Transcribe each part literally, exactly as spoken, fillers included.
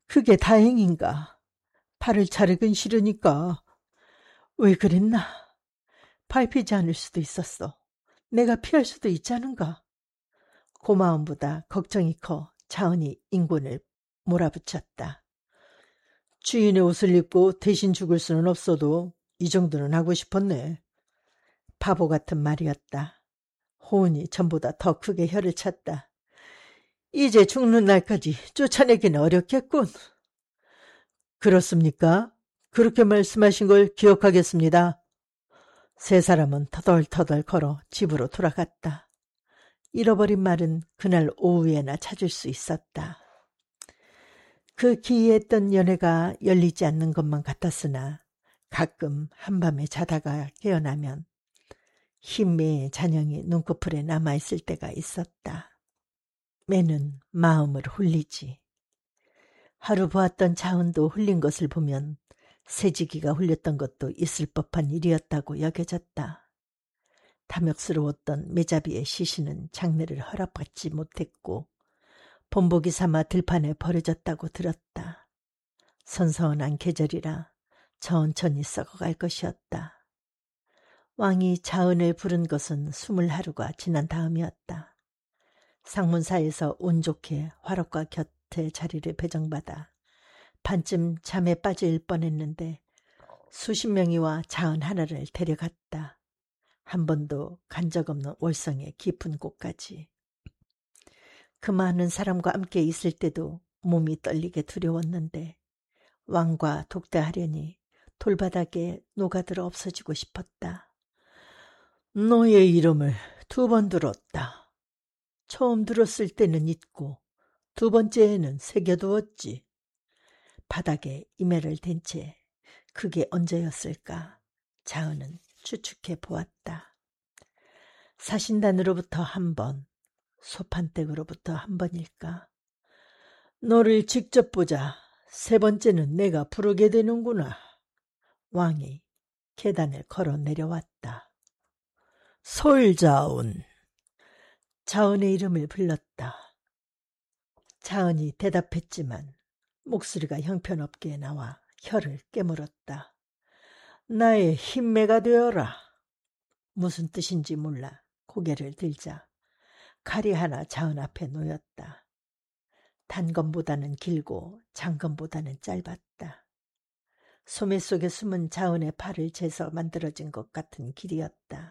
그게 다행인가? 팔을 자르긴 싫으니까. 왜 그랬나? 밟히지 않을 수도 있었어. 내가 피할 수도 있자는가? 고마움보다 걱정이 커 차은이 인곤을 몰아붙였다. 주인의 옷을 입고 대신 죽을 수는 없어도 이 정도는 하고 싶었네. 바보 같은 말이었다. 호은이 전보다 더 크게 혀를 찼다. 이제 죽는 날까지 쫓아내기는 어렵겠군. 그렇습니까? 그렇게 말씀하신 걸 기억하겠습니다. 세 사람은 터덜터덜 걸어 집으로 돌아갔다. 잃어버린 말은 그날 오후에나 찾을 수 있었다. 그 기이했던 연애가 열리지 않는 것만 같았으나 가끔 한밤에 자다가 깨어나면 흰매의 잔영이 눈꺼풀에 남아있을 때가 있었다. 매는 마음을 홀리지. 하루 보았던 차은도 홀린 것을 보면 새지기가 홀렸던 것도 있을 법한 일이었다고 여겨졌다. 탐욕스러웠던 매자비의 시신은 장례를 허락받지 못했고 본보기 삼아 들판에 버려졌다고 들었다. 선선한 계절이라 천천히 썩어갈 것이었다. 왕이 자은을 부른 것은 스물 하루가 지난 다음이었다. 상문사에서 운 좋게 화록과 곁에 자리를 배정받아 반쯤 잠에 빠질 뻔했는데 수십 명이 와 자은 하나를 데려갔다. 한 번도 간 적 없는 월성의 깊은 곳까지. 그 많은 사람과 함께 있을 때도 몸이 떨리게 두려웠는데 왕과 독대하려니 돌바닥에 녹아들어 없어지고 싶었다. 너의 이름을 두 번 들었다. 처음 들었을 때는 잊고 두 번째에는 새겨두었지. 바닥에 이매를 댄 채 그게 언제였을까? 자은은 추측해 보았다. 사신단으로부터 한 번, 소판댁으로부터 한 번일까? 너를 직접 보자. 세 번째는 내가 부르게 되는구나. 왕이 계단을 걸어 내려왔다. 솔자운. 자은의 이름을 불렀다. 자은이 대답했지만 목소리가 형편없게 나와 혀를 깨물었다. 나의 흰매가 되어라. 무슨 뜻인지 몰라 고개를 들자 칼이 하나 자은 앞에 놓였다. 단검보다는 길고 장검보다는 짧았다. 소매 속에 숨은 자은의 팔을 재서 만들어진 것 같은 길이었다.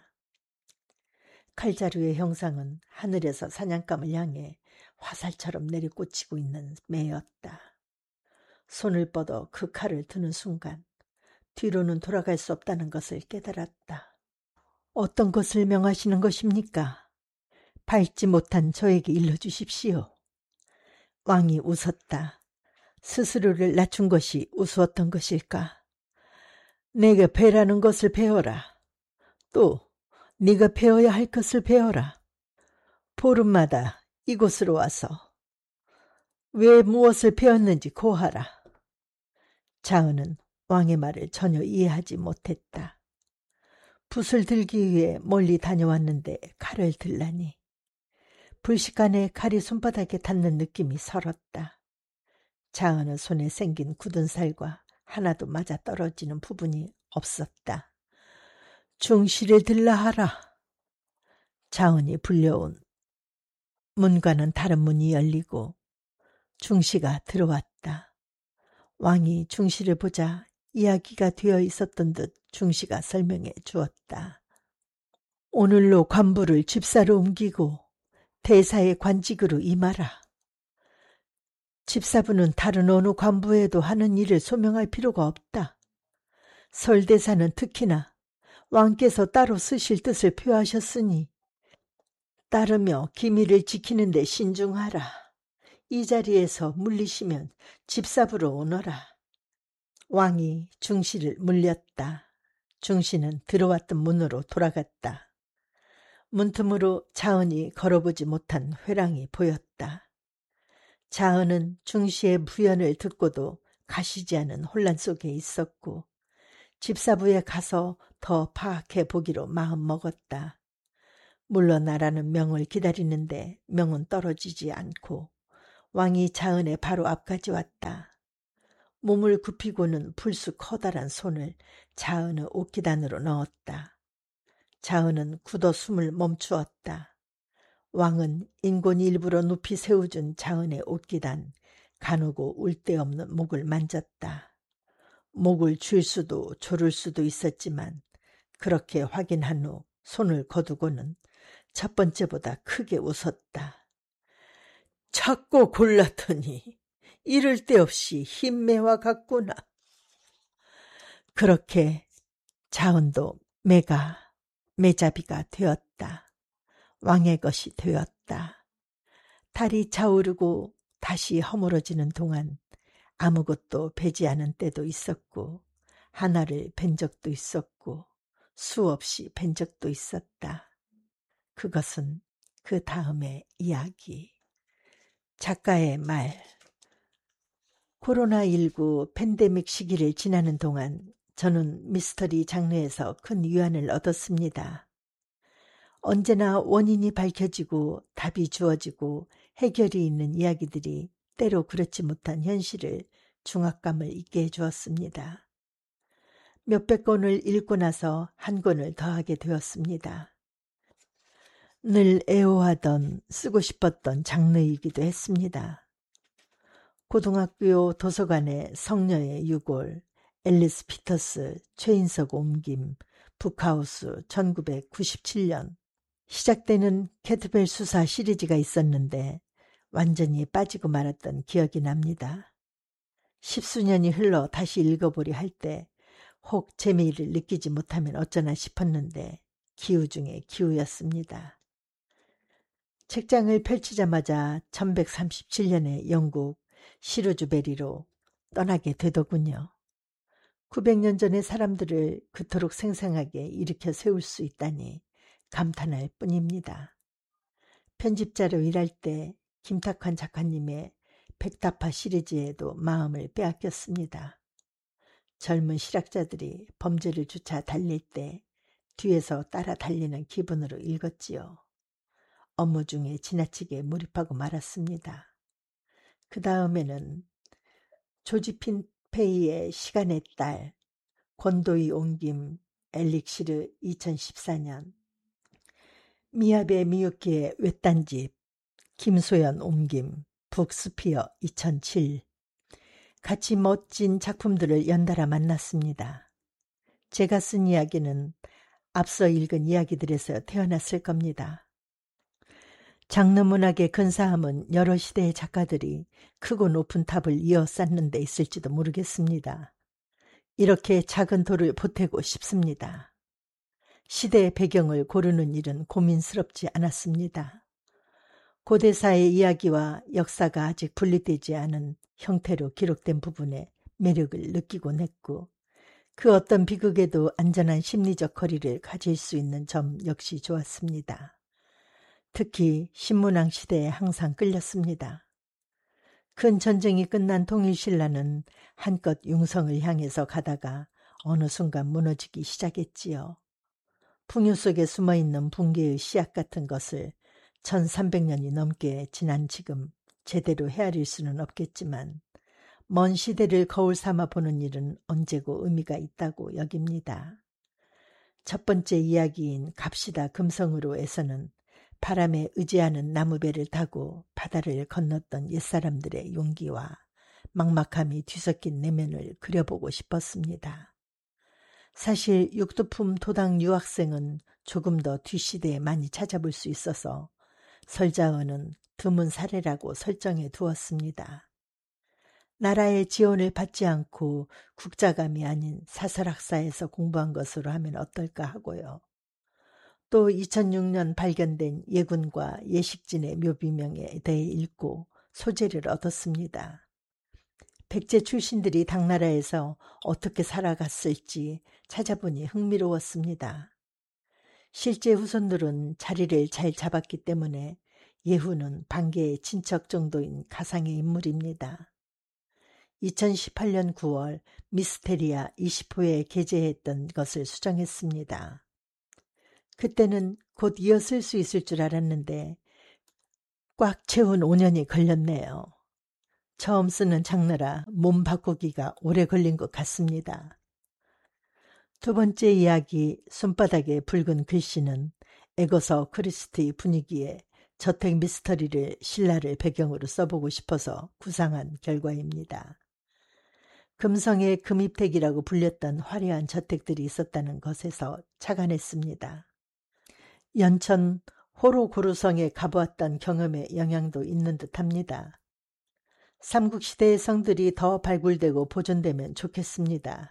칼자루의 형상은 하늘에서 사냥감을 향해 화살처럼 내리꽂히고 있는 매였다. 손을 뻗어 그 칼을 드는 순간 뒤로는 돌아갈 수 없다는 것을 깨달았다. 어떤 것을 명하시는 것입니까? 밟지 못한 저에게 일러주십시오. 왕이 웃었다. 스스로를 낮춘 것이 우스웠던 것일까? 내게 배라는 것을 배워라. 또 네가 배워야 할 것을 배워라. 보름마다 이곳으로 와서 왜 무엇을 배웠는지 고하라. 자은은 왕의 말을 전혀 이해하지 못했다. 붓을 들기 위해 멀리 다녀왔는데 칼을 들라니. 불식간에 칼이 손바닥에 닿는 느낌이 설었다. 자은의 손에 생긴 굳은 살과 하나도 맞아 떨어지는 부분이 없었다. 중실에 들라 하라. 자은이 불려온 문과는 다른 문이 열리고 중시가 들어왔다. 왕이 중시를 보자 이야기가 되어 있었던 듯 중시가 설명해 주었다. 오늘로 관부를 집사로 옮기고 대사의 관직으로 임하라. 집사부는 다른 어느 관부에도 하는 일을 소명할 필요가 없다. 설대사는 특히나 왕께서 따로 쓰실 뜻을 표하셨으니 따르며 기밀을 지키는 데 신중하라. 이 자리에서 물리시면 집사부로 오너라. 왕이 중시를 물렸다. 중시는 들어왔던 문으로 돌아갔다. 문틈으로 자은이 걸어보지 못한 회랑이 보였다. 자은은 중시의 부연을 듣고도 가시지 않은 혼란 속에 있었고 집사부에 가서 더 파악해 보기로 마음먹었다. 물러나라는 명을 기다리는데 명은 떨어지지 않고 왕이 자은의 바로 앞까지 왔다. 몸을 굽히고는 불쑥 커다란 손을 자은의 옷기단으로 넣었다. 자은은 굳어 숨을 멈추었다. 왕은 인곤이 일부러 높이 세워준 자은의 옷기단, 가누고 울 데 없는 목을 만졌다. 목을 쥘 수도 조를 수도 있었지만 그렇게 확인한 후 손을 거두고는 첫 번째보다 크게 웃었다. 찾고 골랐더니 이를 데 없이 흰매와 같구나. 그렇게 자은도 매가 매잡이가 되었다. 왕의 것이 되었다. 달이 차오르고 다시 허물어지는 동안 아무것도 베지 않은 때도 있었고 하나를 벤 적도 있었고 수없이 벤 적도 있었다. 그것은 그 다음의 이야기. 작가의 말. 코로나십구 팬데믹 시기를 지나는 동안 저는 미스터리 장르에서 큰 위안을 얻었습니다. 언제나 원인이 밝혀지고 답이 주어지고 해결이 있는 이야기들이 때로 그렇지 못한 현실을 중압감을 잊게 해주었습니다. 몇백 권을 읽고 나서 한 권을 더하게 되었습니다. 늘 애호하던 쓰고 싶었던 장르이기도 했습니다. 고등학교 도서관의 성녀의 유골, 앨리스 피터스, 최인석 옮김, 북하우스 천구백구십칠 년 시작되는 캐트벨 수사 시리즈가 있었는데 완전히 빠지고 말았던 기억이 납니다. 십수년이 흘러 다시 읽어보려 할 때 혹 재미를 느끼지 못하면 어쩌나 싶었는데 기우 중에 기우였습니다. 책장을 펼치자마자 천백삼십칠 년의 영국 시루즈 베리로 떠나게 되더군요. 구백 년 전의 사람들을 그토록 생생하게 일으켜 세울 수 있다니 감탄할 뿐입니다. 편집자로 일할 때 김탁환 작가님의 백다파 시리즈에도 마음을 빼앗겼습니다. 젊은 실학자들이 범죄를 쫓아 달릴 때 뒤에서 따라 달리는 기분으로 읽었지요. 업무 중에 지나치게 몰입하고 말았습니다. 그 다음에는 조지핀 페이의 시간의 딸, 권도희 옮김, 엘릭시르 이천십사 년, 미야베 미유키의 외딴집, 김소연 옮김, 북스피어 이천칠. 같이 멋진 작품들을 연달아 만났습니다. 제가 쓴 이야기는 앞서 읽은 이야기들에서 태어났을 겁니다. 장르 문학의 근사함은 여러 시대의 작가들이 크고 높은 탑을 이어 쌓는 데 있을지도 모르겠습니다. 이렇게 작은 돌을 보태고 싶습니다. 시대의 배경을 고르는 일은 고민스럽지 않았습니다. 고대사의 이야기와 역사가 아직 분리되지 않은 형태로 기록된 부분에 매력을 느끼곤 했고 그 어떤 비극에도 안전한 심리적 거리를 가질 수 있는 점 역시 좋았습니다. 특히 신문왕 시대에 항상 끌렸습니다. 큰 전쟁이 끝난 통일신라는 한껏 융성을 향해서 가다가 어느 순간 무너지기 시작했지요. 풍요 속에 숨어있는 붕괴의 씨앗 같은 것을 천삼백 년이 넘게 지난 지금 제대로 헤아릴 수는 없겠지만 먼 시대를 거울 삼아 보는 일은 언제고 의미가 있다고 여깁니다. 첫 번째 이야기인 갑시다 금성으로에서는 바람에 의지하는 나무배를 타고 바다를 건넜던 옛사람들의 용기와 막막함이 뒤섞인 내면을 그려보고 싶었습니다. 사실 육두품 도당 유학생은 조금 더 뒷시대에 많이 찾아볼 수 있어서 설자어는 드문 사례라고 설정해 두었습니다. 나라의 지원을 받지 않고 국자감이 아닌 사설학사에서 공부한 것으로 하면 어떨까 하고요. 또 이천육 년 발견된 예군과 예식진의 묘비명에 대해 읽고 소재를 얻었습니다. 백제 출신들이 당나라에서 어떻게 살아갔을지 찾아보니 흥미로웠습니다. 실제 후손들은 자리를 잘 잡았기 때문에 예후는 반개의 친척 정도인 가상의 인물입니다. 이천십팔 년 구월 미스테리아 이십 호에 게재했던 것을 수정했습니다. 그때는 곧 이어 쓸 수 있을 줄 알았는데 꽉 채운 오 년이 걸렸네요. 처음 쓰는 장르라 몸 바꾸기가 오래 걸린 것 같습니다. 두 번째 이야기 손바닥의 붉은 글씨는 에거서 크리스티 분위기에 저택 미스터리를 신라를 배경으로 써보고 싶어서 구상한 결과입니다. 금성의 금입택이라고 불렸던 화려한 저택들이 있었다는 것에서 착안했습니다. 연천 호로고루성에 가보았던 경험의 영향도 있는 듯합니다. 삼국시대의 성들이 더 발굴되고 보존되면 좋겠습니다.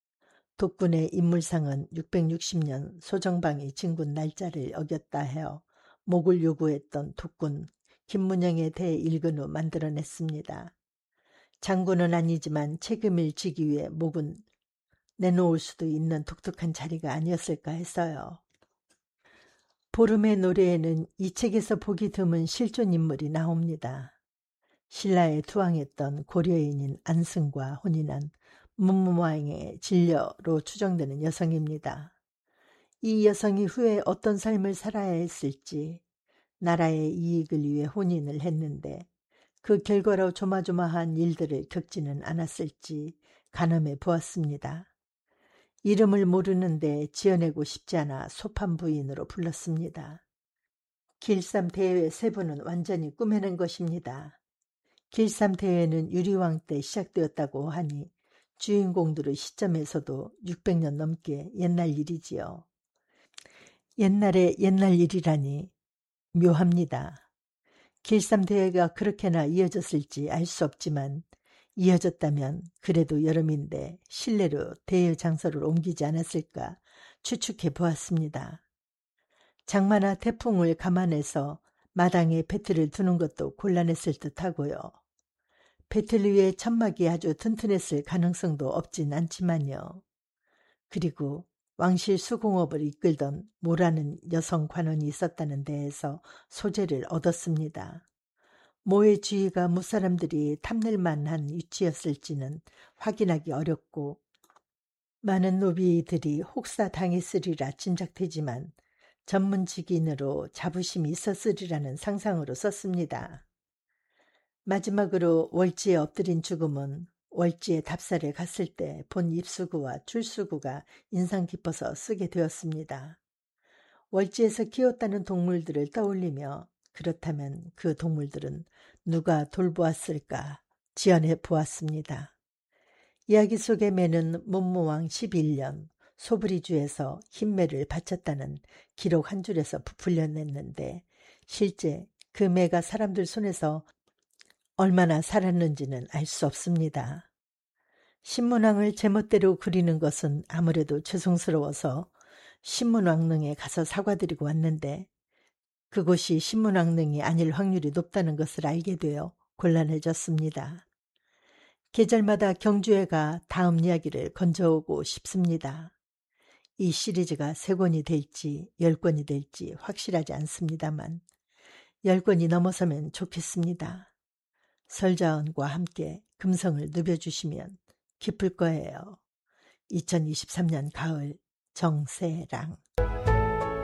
독군의 인물상은 육백육십 년 소정방이 진군 날짜를 어겼다 하여 목을 요구했던 독군 김문영에 대해 읽은 후 만들어냈습니다. 장군은 아니지만 책임을 지기 위해 목은 내놓을 수도 있는 독특한 자리가 아니었을까 했어요. 보름의 노래에는 이 책에서 보기 드문 실존 인물이 나옵니다. 신라에 투항했던 고려인인 안승과 혼인한 문무왕의 진려로 추정되는 여성입니다. 이 여성이 후에 어떤 삶을 살아야 했을지, 나라의 이익을 위해 혼인을 했는데 그 결과로 조마조마한 일들을 겪지는 않았을지 가늠해 보았습니다. 이름을 모르는데 지어내고 싶지 않아 소판 부인으로 불렀습니다. 길쌈 대회 세 분은 완전히 꾸며낸 것입니다. 길쌈 대회는 유리왕 때 시작되었다고 하니 주인공들의 시점에서도 육백 년 넘게 옛날 일이지요. 옛날에 옛날 일이라니 묘합니다. 길쌈 대회가 그렇게나 이어졌을지 알 수 없지만 이어졌다면 그래도 여름인데 실내로 대회 장소를 옮기지 않았을까 추측해 보았습니다. 장마나 태풍을 감안해서 마당에 배틀을 두는 것도 곤란했을 듯하고요. 배틀 위에 천막이 아주 튼튼했을 가능성도 없진 않지만요. 그리고 왕실 수공업을 이끌던 모라는 여성 관원이 있었다는 데에서 소재를 얻었습니다. 모의 주위가 무사람들이 탐낼 만한 위치였을지는 확인하기 어렵고 많은 노비들이 혹사당했으리라 짐작되지만 전문직인으로 자부심이 있었으리라는 상상으로 썼습니다. 마지막으로 월지에 엎드린 죽음은 월지에 답사를 갔을 때 본 입수구와 출수구가 인상 깊어서 쓰게 되었습니다. 월지에서 키웠다는 동물들을 떠올리며 그렇다면 그 동물들은 누가 돌보았을까 지어내 보았습니다. 이야기 속의 매는 문무왕 십일 년 소브리주에서 흰매를 바쳤다는 기록 한 줄에서 부풀려냈는데 실제 그 매가 사람들 손에서 얼마나 살았는지는 알 수 없습니다. 신문왕을 제멋대로 그리는 것은 아무래도 죄송스러워서 신문왕릉에 가서 사과드리고 왔는데 그곳이 신문왕릉이 아닐 확률이 높다는 것을 알게 되어 곤란해졌습니다. 계절마다 경주에 가 다음 이야기를 건져오고 싶습니다. 이 시리즈가 세 권이 될지 열 권이 될지 확실하지 않습니다만 열 권이 넘어서면 좋겠습니다. 설자언과 함께 금성을 누벼주시면 기쁠 거예요. 이천이십삼 년 가을 정세랑